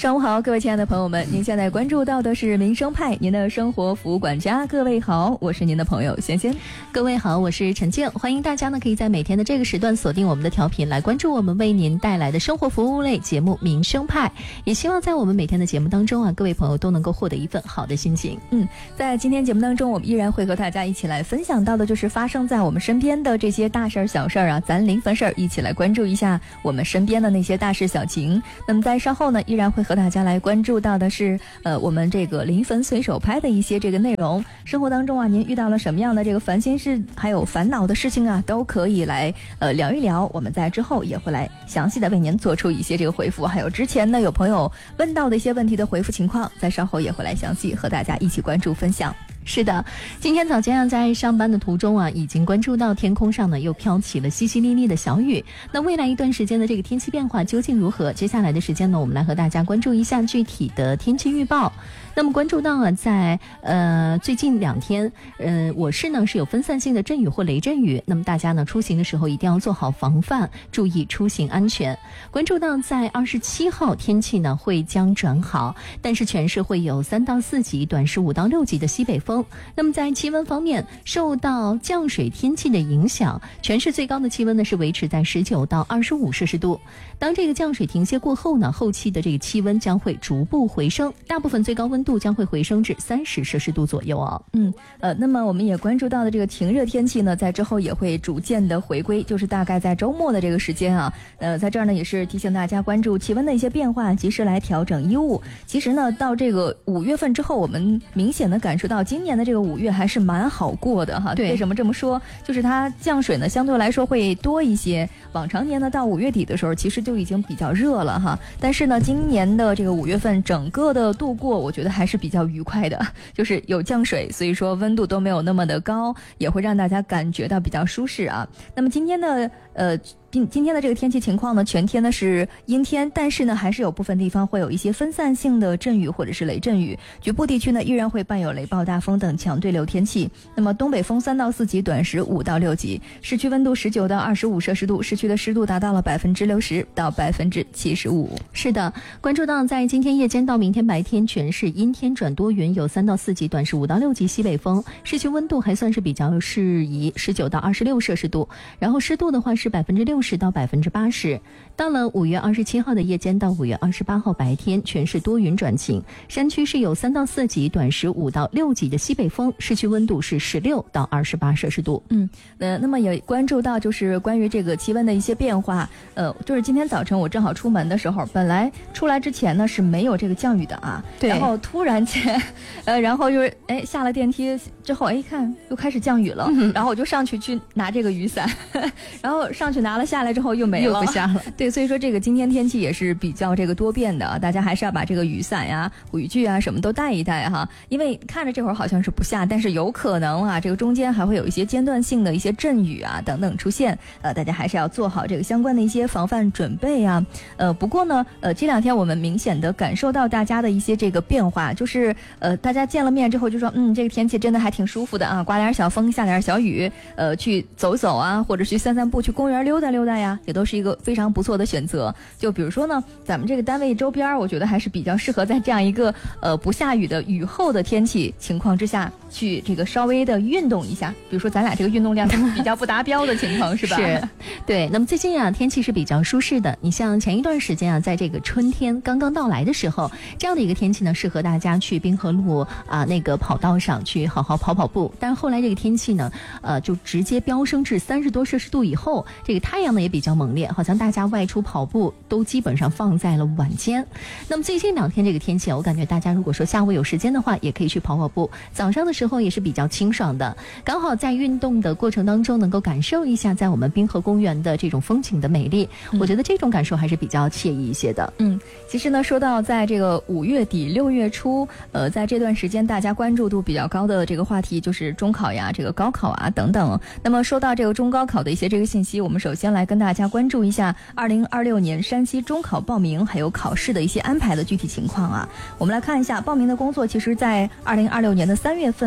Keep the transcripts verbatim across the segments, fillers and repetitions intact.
上午好，各位亲爱的朋友们，您现在关注到的是民生派，您的生活服务管家。各位好，我是您的朋友仙仙。 各位好，我是陈静。欢迎大家呢可以在每天的这个时段锁定我们的调频，来关注我们为您带来的生活服务类节目《民生派》。也希望在我们每天的节目当中啊，各位朋友都能够获得一份好的心情。 嗯，在今天节目当中，我们依然会和大家一起来分享到的就是发生在我们身边的这些大事儿、小事儿啊，咱临凡事儿一起来关注一下我们身边的那些大事小情。那么在稍后呢，依然会和大家来关注到的是呃我们这个临汾随手拍的一些这个内容。生活当中啊，您遇到了什么样的这个烦心事还有烦恼的事情啊，都可以来呃聊一聊，我们在之后也会来详细的为您做出一些这个回复。还有之前呢有朋友问到的一些问题的回复情况，在稍后也会来详细和大家一起关注分享。 是的，今天早间啊，在上班的途中啊，已经关注到天空上呢又飘起了淅淅沥沥的小雨。那未来一段时间的这个天气变化究竟如何？接下来的时间呢，我们来和大家关注一下具体的天气预报。那么关注到啊，在呃最近两天，呃我市呢是有分散性的阵雨或雷阵雨，那么大家呢出行的时候一定要做好防范，注意出行安全。关注到在二十七号天气呢会将转好，但是全市会有三到四级、短时五到六级的西北风。那么在气温方面，受到降水天气的影响，全市最高的气温呢是维持在十九到二十五摄氏度。当这个降水停歇过后呢，后期的这个气温将会逐步回升，大部分最高温度将会回升至三十摄氏度左右哦。 嗯，呃，那么我们也关注到的这个晴热天气呢，在之后也会逐渐的回归，就是大概在周末的这个时间啊，呃，在这儿呢也是提醒大家关注气温的一些变化，及时来调整衣物。其实呢，到这个五月份之后，我们明显的感受到今年的这个五月还是蛮好过的哈。 对， 为什么这么说？就是它降水呢相对来说会多一些。往常年呢到五月底的时候，其实就已经比较热了哈。但是呢，今年的这个五月份整个的度过，我觉得还是比较愉快的，就是有降水，所以说温度都没有那么的高，也会让大家感觉到比较舒适啊。那么今天的呃今今天的这个天气情况呢，全天呢是阴天，但是呢还是有部分地方会有一些分散性的阵雨或者是雷阵雨，局部地区呢依然会伴有雷暴大风等强对流天气。那么东北风三到四级，短时五到六级，市区温度十九到二十五摄氏度，市区的湿度达到了百分之六十到百分之七十五。 是的，关注到在今天夜间到明天白天，全市阴天转多云，有三到四级，短时五到六级西北风，市区温度还算是比较适宜，十九到二十六摄氏度，然后湿度的话是百分之六十到百分之八十。到了五月二十七号的夜间到五月二十八号白天，全市多云转晴，山区是有三到四级，短时五到六级的西北风，市区温度是十六到二十八摄氏度。 嗯，呃，那么也关注到就是关于这个气温的一些变化，呃，就是今天早晨我正好出门的时候，本来出来之前呢是没有这个降雨的啊， 对， 然后突然间，呃，然后就是哎下了电梯之后，哎看又开始降雨了，嗯、然后我就上去去拿这个雨伞，然后上去拿了下来之后又没了， 又不下了。 对，所以说这个今天天气也是比较这个多变的，大家还是要把这个雨伞呀、雨具啊什么都带一带哈，因为看着这会儿好像是不下，但是有可能啊，这个中间还会有一些间断性的一些阵雨啊等等出现，呃，大家还是要做好这个相关的一些防范准备啊。呃，不过呢，呃，这两天我们明显的感受到大家的一些这个变化，就是呃，大家见了面之后就说，嗯，这个天气真的还挺舒服的啊，刮点小风，下点小雨，呃，去走走啊，或者去散散步，去公园溜达溜达呀，也都是一个非常不错的选择。就比如说呢，咱们这个单位周边，我觉得还是比较适合在这样一个呃不下雨的雨后的天气情况之下，去这个稍微的运动一下。比如说咱俩这个运动量比较不达标的情况，是吧？ 是，对。那么最近啊，天气是比较舒适的。你像前一段时间啊，在这个春天刚刚到来的时候，这样的一个天气呢，适合大家去滨河路啊那个跑道上去好好跑跑步。但是后来这个天气呢，呃，就直接飙升至三十多摄氏度以后，这个太阳呢也比较猛烈，好像大家外出跑步都基本上放在了晚间。那么最近两天这个天气，我感觉大家如果说下午有时间的话，也可以去跑跑步。早上的时候也是比较清爽的，刚好在运动的过程当中能够感受一下在我们滨河公园的这种风景的美丽，嗯、我觉得这种感受还是比较惬意一些的。 嗯，其实呢，说到在这个五月底六月初，呃，在这段时间大家关注度比较高的这个话题就是中考呀、这个高考啊等等。那么说到这个中高考的一些这个信息，我们首先来跟大家关注一下二零二六年山西中考报名还有考试的一些安排的具体情况啊。我们来看一下报名的工作，其实在二零二六年的三月份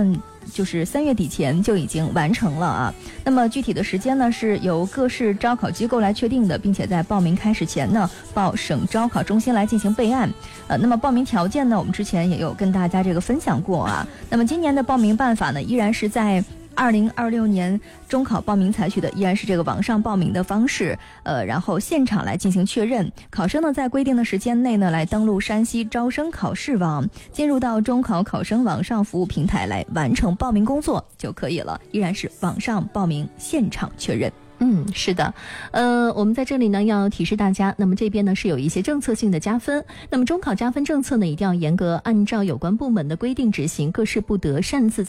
就是三月底前就已经完成了啊。那么具体的时间呢，是由各市招考机构来确定的，并且在报名开始前呢，报省招考中心来进行备案。呃，那么报名条件呢，我们之前也有跟大家这个分享过啊。那么今年的报名办法呢，依然是在二零二六年中考报名采取的依然是这个网上报名的方式，呃，然后现场来进行确认。考生呢在规定的时间内呢来登录山西招生考试网，进入到中考考生网上服务平台来完成报名工作就可以了，依然是网上报名现场确认。 嗯，是的，呃，我们在这里呢要提示大家，那么这边呢是有一些政策性的加分，那么中考加分政策呢一定要严格按照有关部门的规定执行，各市不得擅自